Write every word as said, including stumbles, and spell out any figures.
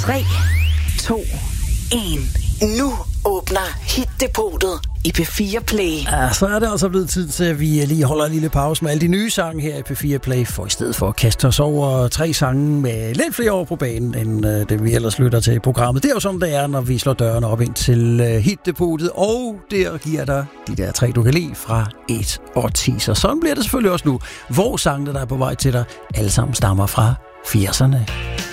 tre, to, en. Nu åbner Hit-depotet i P fire Play. Ja, så er det altså blevet tid til, at vi lige holder en lille pause med alle de nye sange her i P fire Play, for i stedet for at kaste os over tre sange med lidt flere år på banen, end øh, det vi ellers lytter til i programmet. Det er jo sådan, det er, når vi slår dørene op ind til øh, Hit-depotet, og der giver dig de der tre, du kan lide fra et og ti. Så sådan bliver det selvfølgelig også nu, hvor sangene, der er på vej til dig, alle sammen stammer fra firserne.